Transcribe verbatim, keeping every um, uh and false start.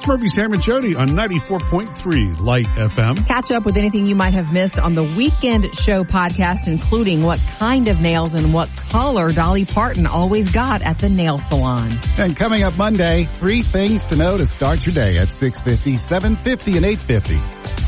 It's Murphy, Sam, and Jody on ninety-four point three Light F M. Catch up with anything you might have missed on the Weekend Show podcast, including what kind of nails and what color Dolly Parton always got at the nail salon. And coming up Monday, three things to know to start your day at six fifty, seven fifty, and eight fifty.